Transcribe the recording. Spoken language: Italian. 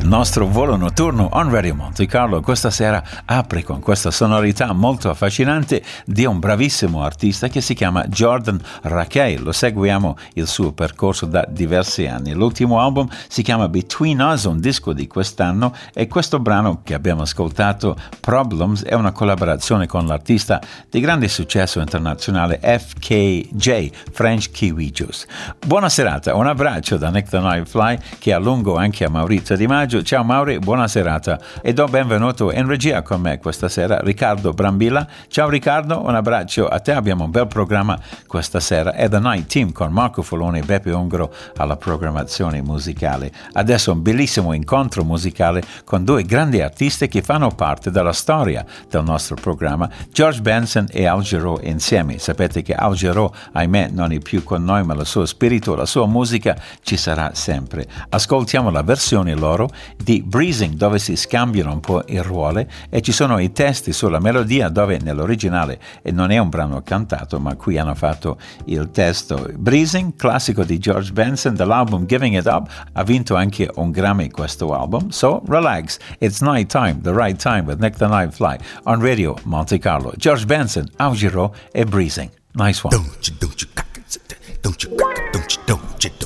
Il nostro volo notturno on Radio Monte Carlo questa sera apre con questa sonorità molto affascinante di un bravissimo artista che si chiama Jordan Rakei. Lo seguiamo il suo percorso da diversi anni. L'ultimo album si chiama Between Us, un disco di quest'anno, e questo brano che abbiamo ascoltato, Problems, è una collaborazione con l'artista di grande successo internazionale FKJ, French Kiwi Juice. Buona serata, un abbraccio da Nick the Nightfly che allungo anche a Maurizio Di Maggio. Ciao Mauri, buona serata e do benvenuto in regia con me questa sera Riccardo Brambilla. Ciao Riccardo, un abbraccio a te, abbiamo un bel programma questa sera. È The Night Team con Marco Foloni e Beppe Ungro alla programmazione musicale. Adesso un bellissimo incontro musicale con due grandi artisti che fanno parte della storia del nostro programma, George Benson e Al Jarreau insieme. Sapete che Al Jarreau, ahimè, non è più con noi, ma il suo spirito, la sua musica ci sarà sempre. Ascoltiamo la versione loro di Breezing, dove si scambiano un po' i ruoli e ci sono i testi sulla melodia, dove nell'originale non è un brano cantato, ma qui hanno fatto il testo. Breezing, classico di George Benson dall'album Giving It Up, ha vinto anche un Grammy questo album. So relax, it's night time, the right time with Nick the Nightfly on Radio Monte Carlo. George Benson, Al Jarreau e Breezing. Nice one. Don't you cock it, don't you